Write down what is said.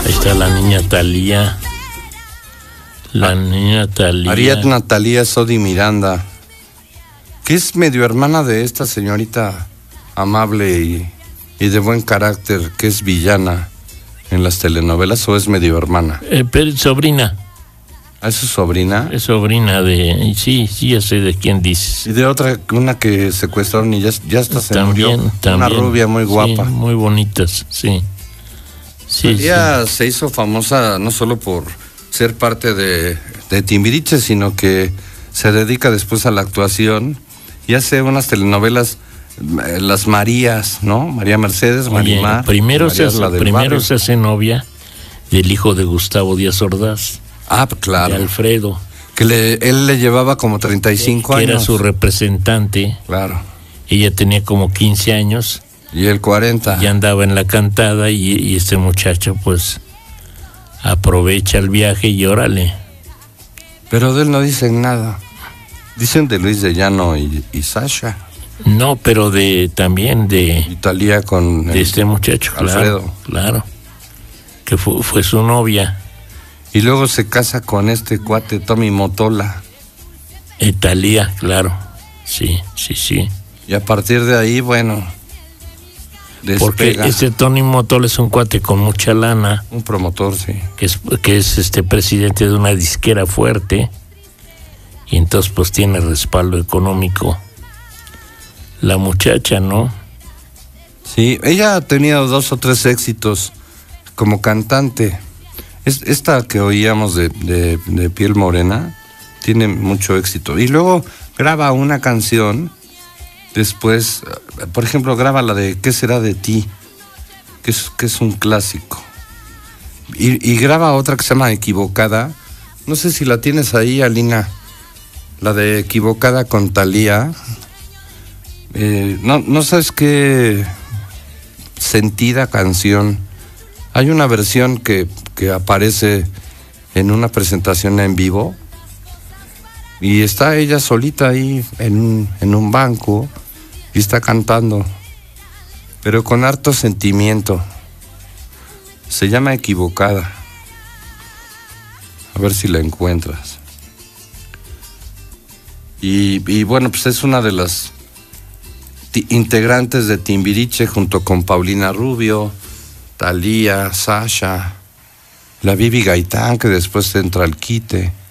Ahí está la niña Thalía. La niña Thalía. Ariadna Thalía Sodi Miranda, que es medio hermana de esta señorita amable y de buen carácter, que es villana en las telenovelas, ¿o es medio hermana? Pero es sobrina. ¿Ah, es su sobrina? Es sobrina de... Sí, ya sé de quién dices. Y de otra, una que secuestraron y ya hasta se murió. Una rubia muy guapa. Sí, muy bonitas, sí. Ella se hizo famosa no solo por ser parte de Timbiriche, sino que se dedica después a la actuación y hace unas telenovelas, las Marías, ¿no? María Mercedes, Marimar. Primero se hace novia del hijo de Gustavo Díaz Ordaz. Ah, claro. De Alfredo. Que él le llevaba como 35 años. Era su representante. Claro. Ella tenía como 15 años. Y él 40. Ya andaba en la cantada y este muchacho pues aprovecha el viaje y órale. Pero de él no dicen nada. Dicen de Luis de Llano y Sasha. No, pero también de Italia con de este muchacho, Alfredo. Claro. Que fue su novia. Y luego se casa con este cuate Tommy Motola. Thalía, claro. Sí. Y a partir de ahí, bueno, despega. Porque este Tony Motola es un cuate con mucha lana. Un promotor, sí. Que es presidente de una disquera fuerte. Y entonces pues tiene respaldo económico. La muchacha, ¿no? Sí, ella ha tenido 2 o 3 éxitos como cantante. Esta que oíamos de Piel Morena tiene mucho éxito. Y luego graba una canción, después, por ejemplo, graba la de ¿Qué será de ti? Que es un clásico. Y graba otra que se llama Equivocada. No sé si la tienes ahí, Alina. La de Equivocada con Thalía. No sabes qué sentida canción. Hay una versión que aparece en una presentación en vivo y está ella solita ahí en un banco y está cantando, pero con harto sentimiento. Se llama Equivocada. A ver si la encuentras. Y bueno, pues es una de las integrantes de Timbiriche junto con Paulina Rubio, Thalía, Sasha, la Bibi Gaitán, que después entra al quite.